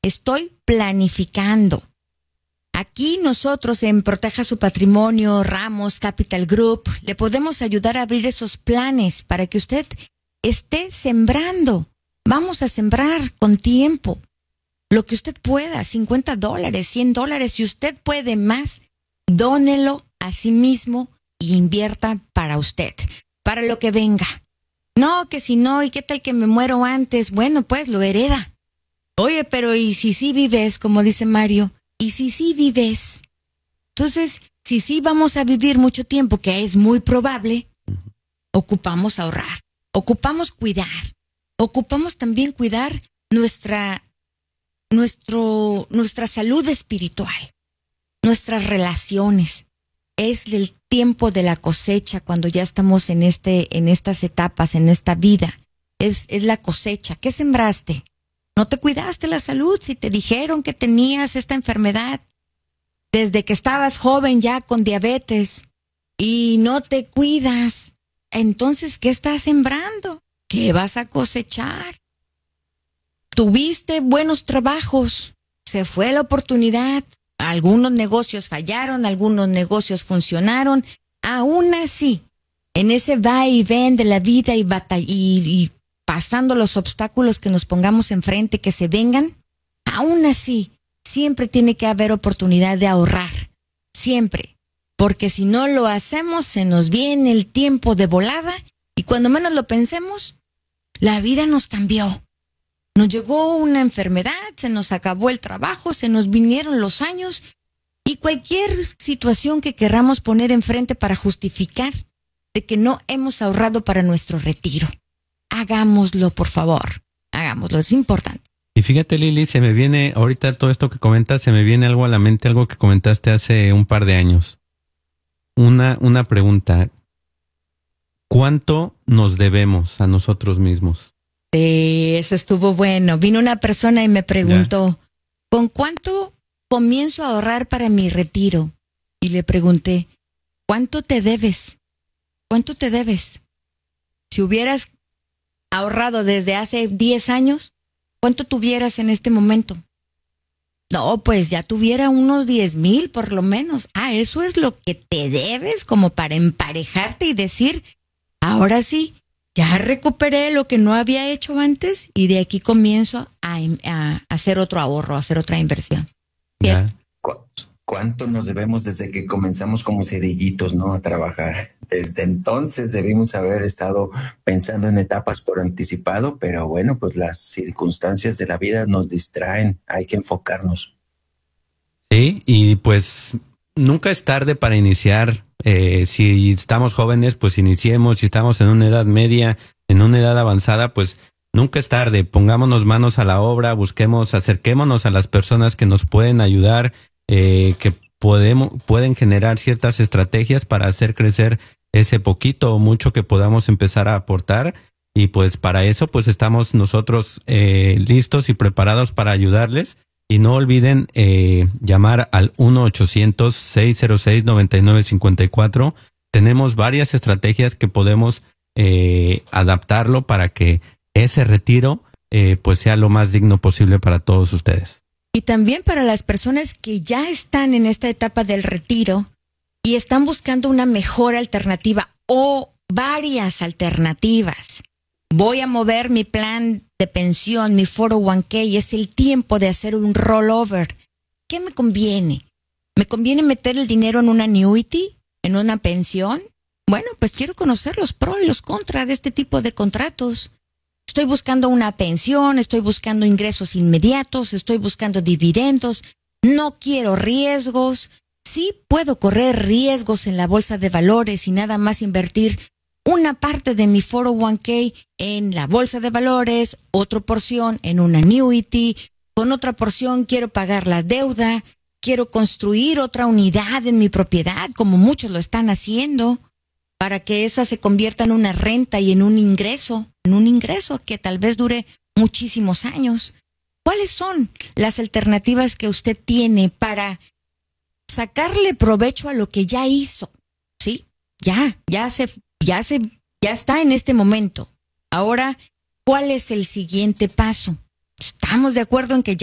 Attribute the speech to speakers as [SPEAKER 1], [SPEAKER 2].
[SPEAKER 1] estoy planificando. Aquí nosotros en Proteja su Patrimonio, Ramos Capital Group, le podemos ayudar a abrir esos planes para que usted esté sembrando. Vamos a sembrar con tiempo lo que usted pueda, $50, $100. Si usted puede más, dónelo a sí mismo y invierta para usted, para lo que venga. No, que si no, ¿y qué tal que me muero antes? Bueno, pues lo hereda. Oye, pero ¿y si sí vives, como dice Mario? ¿Y si sí vives? Entonces, si sí vamos a vivir mucho tiempo, que es muy probable, ocupamos ahorrar, ocupamos cuidar, ocupamos también cuidar nuestra salud espiritual, nuestras relaciones. Es el tiempo de la cosecha cuando ya estamos en estas etapas, en esta vida. Es la cosecha. ¿Qué sembraste? No te cuidaste la salud si te dijeron que tenías esta enfermedad desde que estabas joven ya con diabetes y no te cuidas. Entonces, ¿qué estás sembrando? ¿Qué vas a cosechar? Tuviste buenos trabajos, se fue la oportunidad, algunos negocios fallaron, algunos negocios funcionaron. Aún así, en ese va y ven de la vida y pasando los obstáculos que nos pongamos enfrente, que se vengan, aún así, siempre tiene que haber oportunidad de ahorrar, siempre, porque si no lo hacemos, se nos viene el tiempo de volada y cuando menos lo pensemos, la vida nos cambió. Nos llegó una enfermedad, se nos acabó el trabajo, se nos vinieron los años y cualquier situación que querramos poner enfrente para justificar de que no hemos ahorrado para nuestro retiro. Hagámoslo, por favor. Hagámoslo, es importante.
[SPEAKER 2] Y fíjate, Lili, se me viene, ahorita todo esto que comentas, se me viene algo a la mente, algo que comentaste hace un par de años. Una pregunta. ¿Cuánto nos debemos a nosotros mismos?
[SPEAKER 1] Eso estuvo bueno. Vino una persona y me preguntó, ¿con cuánto comienzo a ahorrar para mi retiro? Y le pregunté, ¿cuánto te debes? ¿Cuánto te debes? Si hubieras ahorrado desde hace 10 años, ¿cuánto tuvieras en este momento? No, pues ya tuviera unos 10,000 por lo menos. Eso es lo que te debes como para emparejarte y decir, ahora sí, ya recuperé lo que no había hecho antes y de aquí comienzo a hacer otro ahorro, a hacer otra inversión.
[SPEAKER 3] ¿Cuánto nos debemos desde que comenzamos como cerillitos, ¿no? A trabajar. Desde entonces debimos haber estado pensando en etapas por anticipado, pero bueno, pues las circunstancias de la vida nos distraen. Hay que enfocarnos.
[SPEAKER 2] Sí, y pues nunca es tarde para iniciar. Si estamos jóvenes, pues iniciemos. Si estamos en una edad media, en una edad avanzada, pues nunca es tarde. Pongámonos manos a la obra, acerquémonos a las personas que nos pueden ayudar, que pueden generar ciertas estrategias para hacer crecer ese poquito o mucho que podamos empezar a aportar. Y pues para eso pues estamos nosotros listos y preparados para ayudarles. Y no olviden llamar al 1-800-606-9954. Tenemos varias estrategias que podemos adaptarlo para que ese retiro pues sea lo más digno posible para todos ustedes.
[SPEAKER 1] Y también para las personas que ya están en esta etapa del retiro y están buscando una mejor alternativa o varias alternativas. Voy a mover mi plan de pensión, mi 401k, y es el tiempo de hacer un rollover. ¿Qué me conviene? ¿Me conviene meter el dinero en una annuity, en una pensión? Bueno, pues quiero conocer los pros y los contras de este tipo de contratos. Estoy buscando una pensión, estoy buscando ingresos inmediatos, estoy buscando dividendos, no quiero riesgos. Sí puedo correr riesgos en la bolsa de valores y nada más invertir una parte de mi 401k en la bolsa de valores, otra porción en una annuity, con otra porción quiero pagar la deuda, quiero construir otra unidad en mi propiedad, como muchos lo están haciendo, para que eso se convierta en una renta y en un ingreso que tal vez dure muchísimos años. ¿Cuáles son las alternativas que usted tiene para sacarle provecho a lo que ya hizo? ¿Sí? Ya está en este momento. Ahora, ¿cuál es el siguiente paso? ¿Estamos de acuerdo en que ya